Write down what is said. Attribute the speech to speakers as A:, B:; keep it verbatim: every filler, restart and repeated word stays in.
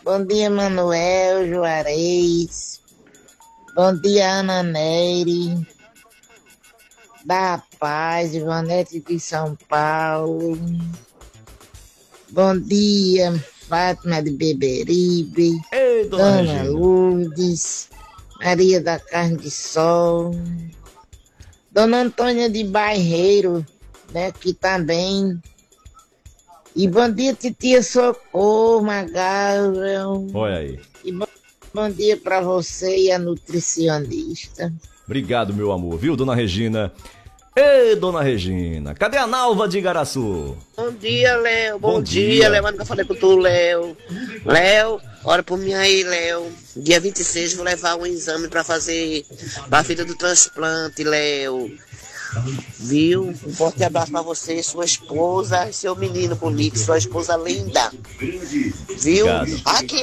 A: Bom dia, Manuel Juarez. Bom dia, Ana Nery. Da Paz, Ivonete de São Paulo. Bom dia, Fátima de Beberibe.
B: Ei, dona,
A: Dona
B: Regina.
A: Lourdes. Maria da Carne de Sol. Dona Antônia de Bairreiro, né, que também. E bom dia, titia Socorro Magável.
B: Olha aí.
A: E bom, bom dia para você e a nutricionista.
B: Obrigado, meu amor, viu, dona Regina? Ei, dona Regina, cadê a Nalva de Igaraçu?
C: Bom dia, Léo. Bom,
B: Bom
C: dia,
B: dia.
C: Léo. Nunca falei com tu, Léo. Léo, ora por mim aí, Léo. Dia vinte e seis vou levar um exame pra fazer pra filha do transplante, Léo. Viu? Um forte abraço pra você, sua esposa e seu menino bonito, sua esposa linda. Viu?
B: Obrigado.
C: Aqui